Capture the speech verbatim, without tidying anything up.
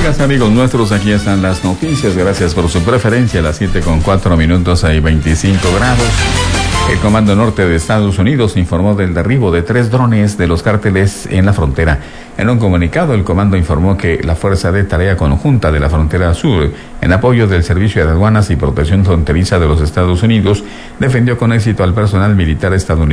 Amigas, amigos nuestros, aquí están las noticias. Gracias por su preferencia. A las siete con cuatro minutos hay veinticinco grados. El Comando Norte de Estados Unidos informó del derribo de tres drones de los cárteles en la frontera. En un comunicado, el comando informó que la Fuerza de Tarea Conjunta de la Frontera Sur, en apoyo del Servicio de Aduanas y Protección Fronteriza de los Estados Unidos, defendió con éxito al personal militar estadounidense